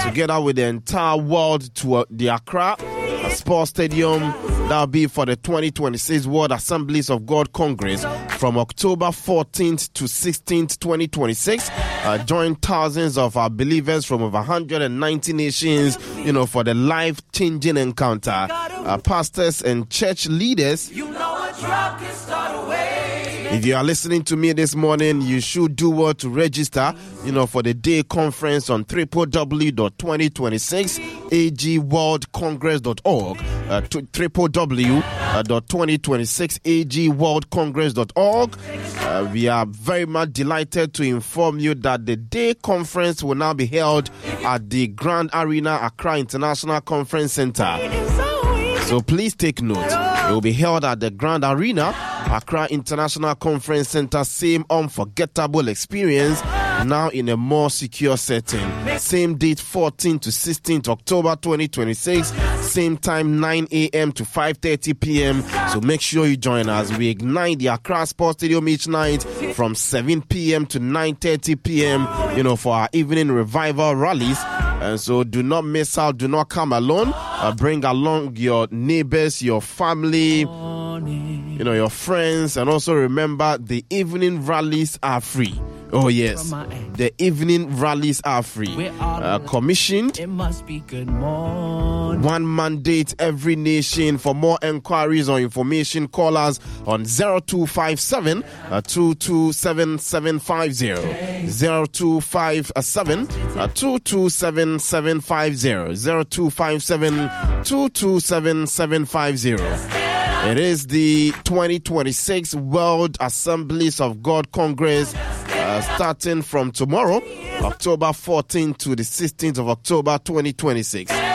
together with the entire world to the Accra Sports Stadium. That'll be for the 2026 World Assemblies of God Congress from October 14th to 16th, 2026. Join thousands of our believers from over 190 nations, for the life-changing encounter. Pastors and church leaders. If you are listening to me this morning, you should do well to register, for the day conference on www.2026agworldcongress.org. www.2026agworldcongress.org. We are very much delighted to inform you that the day conference will now be held at the Grand Arena Accra International Conference Center. So please take note. It will be held at the Grand Arena Accra International Conference Center. Same unforgettable experience, now in a more secure setting. Same date, 14th to 16th October 2026. Same time, 9 a.m. to 5:30 p.m. So make sure you join us. We ignite the Accra Sports Stadium each night from 7 p.m. to 9:30 p.m. For our evening revival rallies. And so do not miss out. Do not come alone. Bring along your neighbors, your family, your friends. And also remember, the evening rallies are free. Oh yes, the evening rallies are free. Commissioned. It must be good morning. One mandate every nation. For more enquiries or information, call us on 0257 227750. 0257 227750. 0257 227750. It is the 2026 World Assemblies of God Congress, starting from tomorrow, October 14th to the 16th of October 2026.